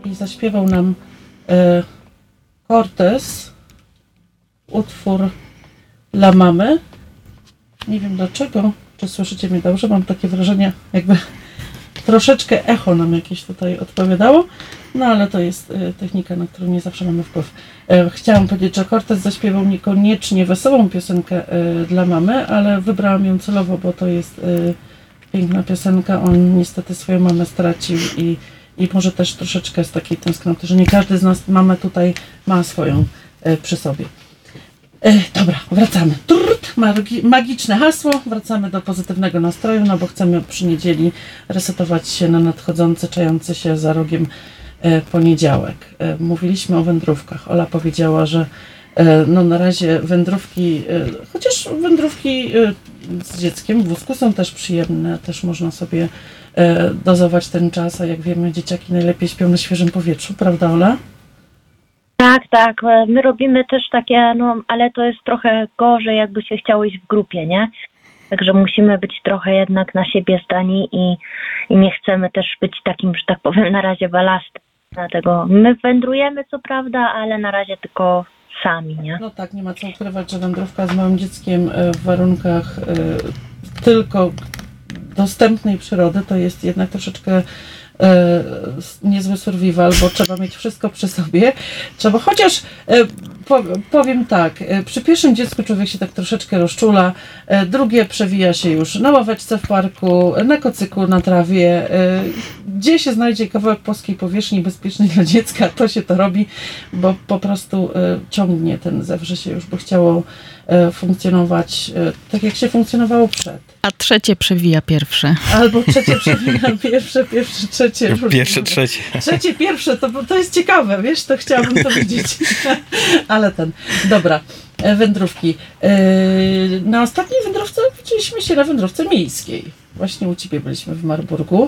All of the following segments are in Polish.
i zaśpiewał nam Cortez utwór dla mamy. Nie wiem dlaczego, czy słyszycie mnie dobrze, mam takie wrażenie, jakby troszeczkę echo nam jakieś tutaj odpowiadało, no ale to jest technika, na którą nie zawsze mamy wpływ. Chciałam powiedzieć, że Cortez zaśpiewał niekoniecznie wesołą piosenkę dla mamy, ale wybrałam ją celowo, bo to jest piękna piosenka. On niestety swoją mamę stracił i może też troszeczkę z takiej tęsknoty, że nie każdy z nas mamę tutaj ma swoją przy sobie. Dobra, wracamy. Magiczne hasło. Wracamy do pozytywnego nastroju, no bo chcemy przy niedzieli resetować się na nadchodzący, czający się za rogiem poniedziałek. Mówiliśmy o wędrówkach. Ola powiedziała, że no na razie wędrówki, chociaż wędrówki z dzieckiem w wózku są też przyjemne, też można sobie dozować ten czas, a jak wiemy, dzieciaki najlepiej śpią na świeżym powietrzu, prawda Ola? Tak. My robimy też takie, no ale to jest trochę gorzej, jakby się chciało iść w grupie, nie? Także musimy być trochę jednak na siebie zdani i nie chcemy też być takim, że tak powiem, na razie balastem. Dlatego my wędrujemy co prawda, ale na razie tylko sami, nie? No tak, nie ma co ukrywać, że wędrówka z małym dzieckiem w warunkach tylko dostępnej przyrody to jest jednak troszeczkę niezły survival, bo trzeba mieć wszystko przy sobie. Trzeba, chociaż powiem tak, przy pierwszym dziecku człowiek się tak troszeczkę rozczula, drugie przewija się już na ławeczce w parku, na kocyku, na trawie, gdzie się znajdzie kawałek płaskiej powierzchni bezpiecznej dla dziecka, to się to robi, bo po prostu ciągnie ten zew, że się już by chciało funkcjonować tak, jak się funkcjonowało przed. A trzecie przewija pierwsze. Albo trzecie przewija pierwsze, trzecie. Pierwsze, trzecie. Trzecie, pierwsze, to jest ciekawe, wiesz, to chciałabym to widzieć. Ale dobra, wędrówki. Na ostatniej wędrówce widzieliśmy się na wędrówce miejskiej. Właśnie u ciebie byliśmy w Marburgu.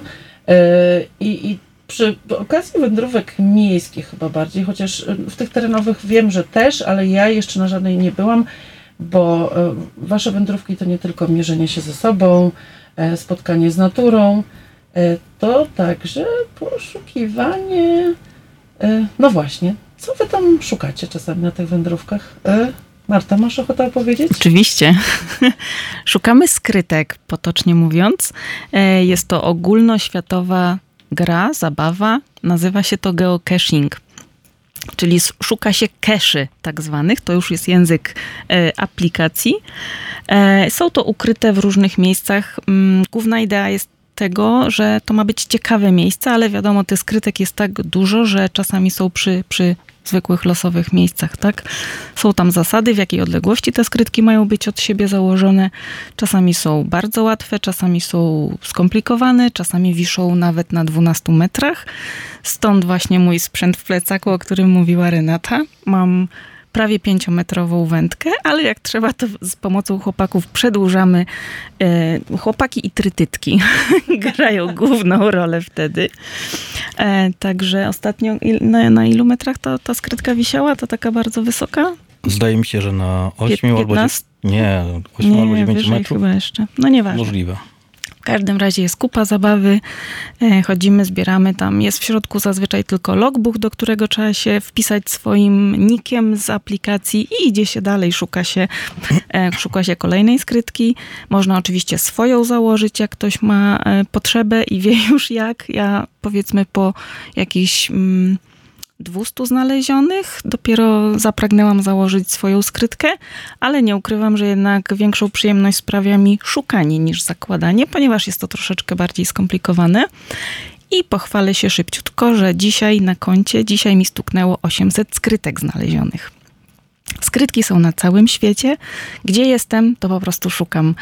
I przy okazji wędrówek miejskich chyba bardziej, chociaż w tych terenowych wiem, że też, ale ja jeszcze na żadnej nie byłam, bo wasze wędrówki to nie tylko mierzenie się ze sobą, spotkanie z naturą, to także poszukiwanie, no właśnie, co wy tam szukacie czasami na tych wędrówkach? Marta, masz ochotę opowiedzieć? Oczywiście. Szukamy skrytek, potocznie mówiąc. Jest to ogólnoświatowa gra, zabawa, nazywa się to geocaching. Czyli szuka się cache'y tak zwanych, to już jest język aplikacji. Są to ukryte w różnych miejscach. Główna idea jest tego, że to ma być ciekawe miejsce, ale wiadomo, tych skrytek jest tak dużo, że czasami są przy zwykłych losowych miejscach, tak? Są tam zasady, w jakiej odległości te skrytki mają być od siebie założone. Czasami są bardzo łatwe, czasami są skomplikowane, czasami wiszą nawet na 12 metrach. Stąd właśnie mój sprzęt w plecaku, o którym mówiła Renata. Mam prawie 5-metrową wędkę, ale jak trzeba, to z pomocą chłopaków przedłużamy. Chłopaki i trytytki grają główną rolę wtedy. Także ostatnio, na ilu metrach ta skrytka wisiała? To taka bardzo wysoka? Zdaje mi się, że na 8 albo 8 albo 9 metrów. Chyba jeszcze. No nieważne. Możliwe. W każdym razie jest kupa zabawy, chodzimy, zbieramy, tam jest w środku zazwyczaj tylko logbook, do którego trzeba się wpisać swoim nickiem z aplikacji i idzie się dalej, szuka się kolejnej skrytki. Można oczywiście swoją założyć, jak ktoś ma potrzebę i wie już jak. Ja powiedzmy po jakichś 200 znalezionych dopiero zapragnęłam założyć swoją skrytkę, ale nie ukrywam, że jednak większą przyjemność sprawia mi szukanie niż zakładanie, ponieważ jest to troszeczkę bardziej skomplikowane. I pochwalę się szybciutko, że dzisiaj na koncie, mi stuknęło 800 skrytek znalezionych. Skrytki są na całym świecie. Gdzie jestem, to po prostu szukam.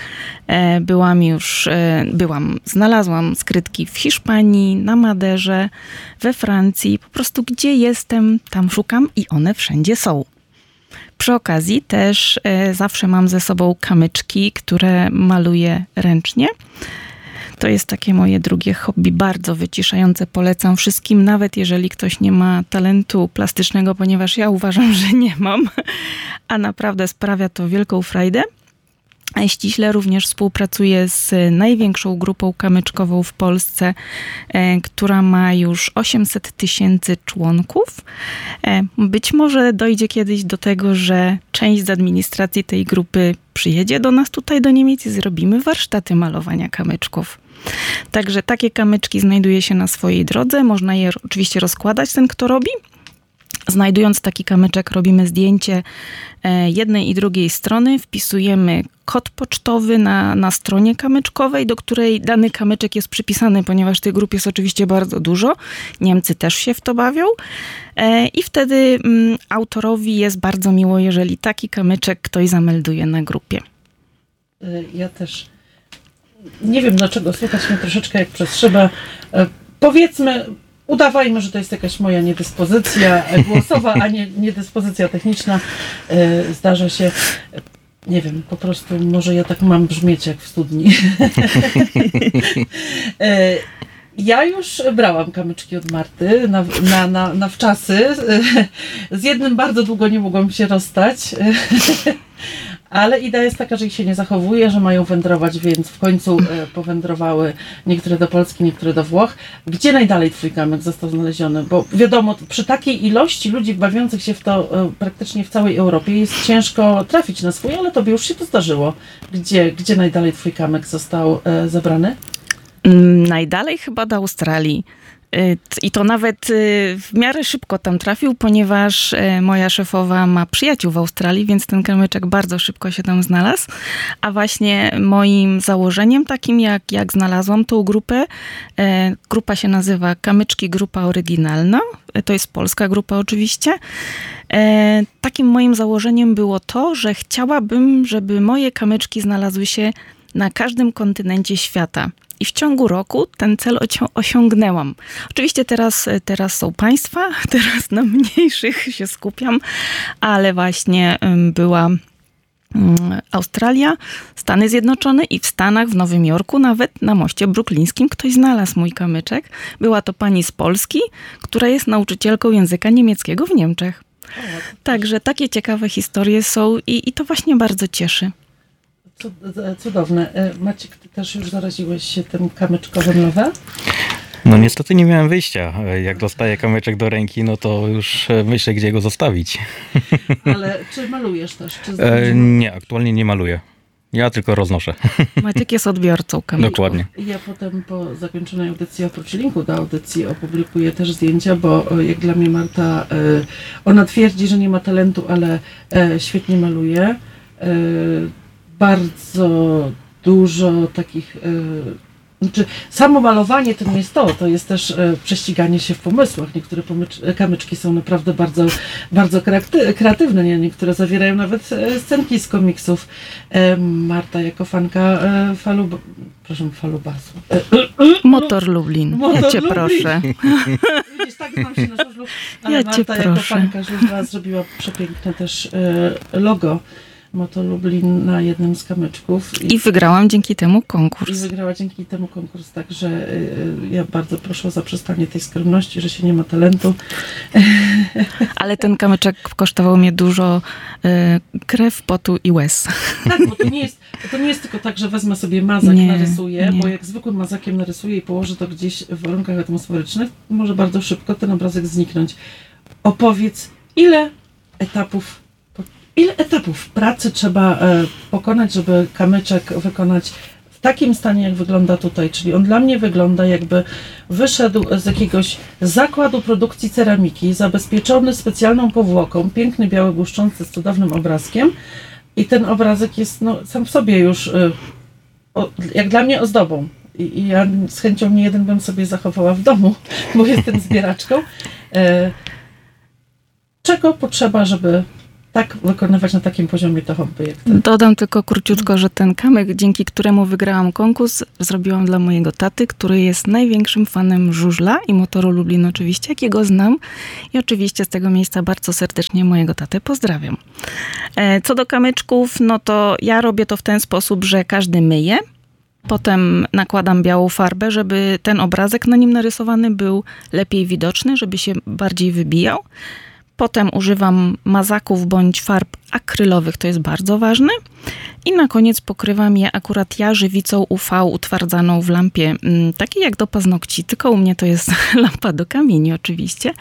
Znalazłam skrytki w Hiszpanii, na Maderze, we Francji. Po prostu gdzie jestem, tam szukam i one wszędzie są. Przy okazji też zawsze mam ze sobą kamyczki, które maluję ręcznie. To jest takie moje drugie hobby, bardzo wyciszające. Polecam wszystkim, nawet jeżeli ktoś nie ma talentu plastycznego, ponieważ ja uważam, że nie mam, a naprawdę sprawia to wielką frajdę. Ściśle również współpracuję z największą grupą kamyczkową w Polsce, która ma już 800 000 członków. Być może dojdzie kiedyś do tego, że część z administracji tej grupy przyjedzie do nas tutaj do Niemiec i zrobimy warsztaty malowania kamyczków. Także takie kamyczki znajduje się na swojej drodze. Można je oczywiście rozkładać, ten kto robi. Znajdując taki kamyczek, robimy zdjęcie jednej i drugiej strony, wpisujemy kod pocztowy na stronie kamyczkowej, do której dany kamyczek jest przypisany, ponieważ tych grup jest oczywiście bardzo dużo. Niemcy też się w to bawią. I wtedy autorowi jest bardzo miło, jeżeli taki kamyczek ktoś zamelduje na grupie. Ja też nie wiem, dlaczego słychać mnie troszeczkę jak przez szybę. Powiedzmy, udawajmy, że to jest jakaś moja niedyspozycja głosowa, a nie niedyspozycja techniczna. Zdarza się, nie wiem, po prostu może ja tak mam brzmieć jak w studni. Ja już brałam kamyczki od Marty na wczasy. Z jednym bardzo długo nie mogłam się rozstać. Ale idea jest taka, że ich się nie zachowuje, że mają wędrować, więc w końcu powędrowały niektóre do Polski, niektóre do Włoch. Gdzie najdalej twój kamyk został znaleziony? Bo wiadomo, przy takiej ilości ludzi bawiących się w to praktycznie w całej Europie jest ciężko trafić na swój, ale tobie już się to zdarzyło. Gdzie najdalej twój kamyk został zebrany? Najdalej chyba do Australii. I to nawet w miarę szybko tam trafił, ponieważ moja szefowa ma przyjaciół w Australii, więc ten kamyczek bardzo szybko się tam znalazł. A właśnie moim założeniem takim, jak znalazłam tą grupę, grupa się nazywa Kamyczki Grupa Oryginalna. To jest polska grupa oczywiście. Takim moim założeniem było to, że chciałabym, żeby moje kamyczki znalazły się na każdym kontynencie świata. I w ciągu roku ten cel osiągnęłam. Oczywiście teraz są państwa, teraz na mniejszych się skupiam, ale właśnie była Australia, Stany Zjednoczone i w Stanach, w Nowym Jorku, nawet na moście bruklińskim ktoś znalazł mój kamyczek. Była to pani z Polski, która jest nauczycielką języka niemieckiego w Niemczech. Także takie ciekawe historie są i to właśnie bardzo cieszy. Cudowne. Maciek, ty też już zaraziłeś się tym kamyczkowym love? No niestety nie miałem wyjścia. Jak dostaję kamyczek do ręki, no to już myślę, gdzie go zostawić. Ale czy malujesz też? Nie, aktualnie nie maluję. Ja tylko roznoszę. Maciek jest odbiorcą kamyczków. Dokładnie. Ja potem po zakończonej audycji, oprócz linku do audycji, opublikuję też zdjęcia, bo jak dla mnie Marta, ona twierdzi, że nie ma talentu, ale świetnie maluje. Bardzo dużo takich, znaczy samo malowanie to nie jest to jest też prześciganie się w pomysłach. Niektóre kamyczki są naprawdę bardzo, bardzo kreatywne, niektóre zawierają nawet scenki z komiksów. Marta jako fanka falubasu. Motor Lublin. Motor Ja cię Lublin. Proszę. Widzisz, tak znam się na żużlu, ale Ja Marta cię jako proszę. fanka żużla zrobiła przepiękne też logo Motor Lublin na jednym z kamyczków. I wygrałam dzięki temu I konkurs. wygrała dzięki temu konkurs, także ja bardzo proszę o zaprzestanie tej skromności, że się nie ma talentu. Ale ten kamyczek kosztował mnie dużo krew, potu i łez. Tak, bo to nie jest tylko tak, że wezmę sobie mazak, Nie, narysuję, nie. bo jak zwykłym mazakiem narysuję i położę to gdzieś w warunkach atmosferycznych, może bardzo szybko ten obrazek zniknąć. Opowiedz, ile etapów pracy trzeba pokonać, żeby kamyczek wykonać w takim stanie, jak wygląda tutaj. Czyli on dla mnie wygląda, jakby wyszedł z jakiegoś zakładu produkcji ceramiki, zabezpieczony specjalną powłoką, piękny, biały, błyszczący, z cudownym obrazkiem. I ten obrazek jest sam w sobie już, jak dla mnie, ozdobą. I ja z chęcią nie jeden bym sobie zachowała w domu, bo jestem zbieraczką. Czego potrzeba, żeby tak wykonywać na takim poziomie to hobby jak ty? Dodam tylko króciutko, że ten kamyk, dzięki któremu wygrałam konkurs, zrobiłam dla mojego taty, który jest największym fanem żużla i Motoru Lublin oczywiście, jakiego znam. I oczywiście z tego miejsca bardzo serdecznie mojego tatę pozdrawiam. Co do kamyczków, no to ja robię to w ten sposób, że każdy myje. Potem nakładam białą farbę, żeby ten obrazek na nim narysowany był lepiej widoczny, żeby się bardziej wybijał. Potem używam mazaków bądź farb akrylowych, to jest bardzo ważne. I na koniec pokrywam je akurat ja żywicą UV utwardzaną w lampie, takiej jak do paznokci, tylko u mnie to jest lampa do kamieni oczywiście.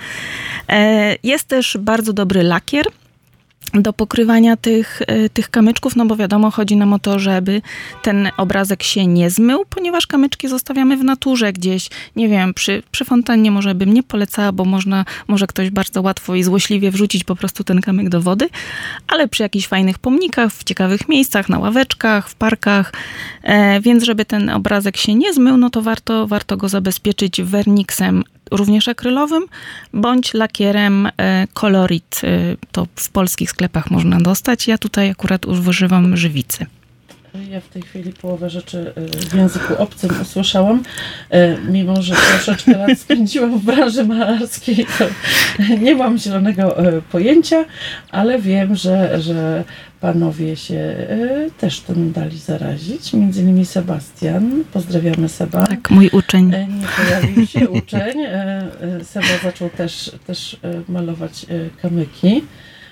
Jest też bardzo dobry lakier do pokrywania tych kamyczków, no bo wiadomo, chodzi nam o to, żeby ten obrazek się nie zmył, ponieważ kamyczki zostawiamy w naturze gdzieś, nie wiem, przy fontannie może bym nie polecała, bo może ktoś bardzo łatwo i złośliwie wrzucić po prostu ten kamyk do wody, ale przy jakichś fajnych pomnikach, w ciekawych miejscach, na ławeczkach, w parkach, więc żeby ten obrazek się nie zmył, no to warto go zabezpieczyć werniksem również akrylowym, bądź lakierem Colorit. To w polskich sklepach można dostać. Ja tutaj akurat używam żywicy. Ja w tej chwili połowę rzeczy w języku obcym usłyszałam. Mimo że troszeczkę lat spędziłam w branży malarskiej, to nie mam zielonego pojęcia, ale wiem, że panowie się też tym dali zarazić. Między innymi Sebastian. Pozdrawiamy Seba. Tak, mój uczeń. Nie pojawił się uczeń. Seba zaczął też malować kamyki.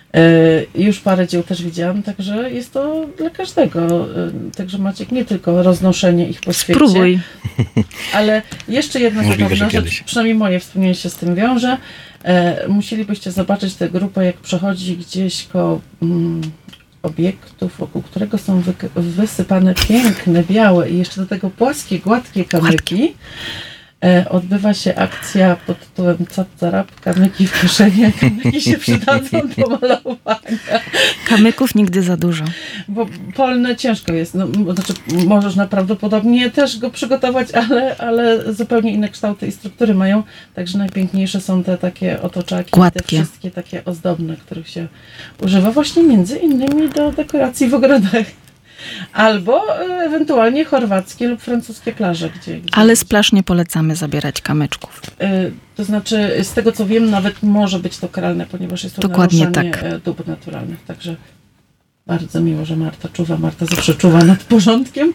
Już parę dzieł też widziałam, także jest to dla każdego. Także Maciek, nie tylko roznoszenie ich po świecie. Spróbuj. Ale jeszcze jedna Możliwe, zabawna że rzecz, kiedyś. przynajmniej moje wspomnienie się z tym wiąże. Musielibyście zobaczyć tę grupę, jak przechodzi gdzieś koło obiektów, wokół którego są wysypane piękne, białe i jeszcze do tego płaskie, gładkie kamyki. Odbywa się akcja pod tytułem Cap Zarab, kamyki w kieszeni, kamyki się przydadzą do malowania. Kamyków nigdy za dużo. Bo polne ciężko jest, znaczy możesz prawdopodobnie też go przygotować, ale zupełnie inne kształty i struktury mają, także najpiękniejsze są te takie otoczaki, Gładkie. te wszystkie takie ozdobne, których się używa właśnie między innymi do dekoracji w ogrodach. Albo ewentualnie chorwackie lub francuskie plaże, gdzie Ale z plaż nie polecamy zabierać kamyczków. to znaczy, z tego co wiem, nawet może być to karalne, ponieważ jest to Dokładnie naruszanie tak. dóbr naturalnych. Także bardzo miło, że Marta czuwa. Marta zawsze czuwa nad porządkiem.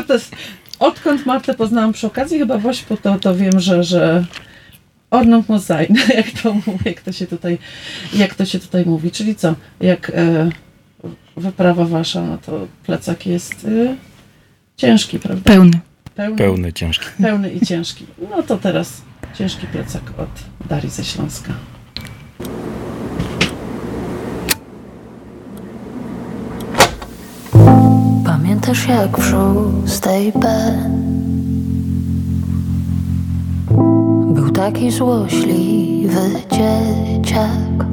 Odkąd Martę poznałam przy okazji, chyba w Ośpu, to wiem, że Ordnung muss sein, jak to się tutaj mówi. Czyli co, jak wyprawa wasza, no to plecak jest ciężki, prawda? Pełny, ciężki. Pełny i ciężki. No to teraz ciężki plecak od Darii ze Śląska. Pamiętasz jak w 6B był taki złośliwy dzieciak,